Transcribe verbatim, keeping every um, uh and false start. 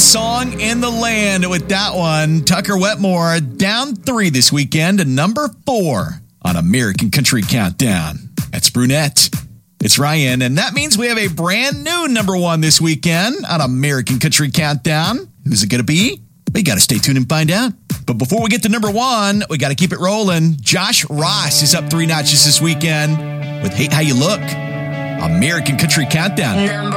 song in the land with that one. Tucker Wetmore down three this weekend to number four on American Country Countdown. That's Brunette. It's Ryan, and that means we have a brand new number one this weekend on American Country Countdown. Who's it going to be? We got to stay tuned and find out. But before we get to number one, we got to keep it rolling. Josh Ross is up three notches this weekend with Hate How You Look. American Country Countdown. Number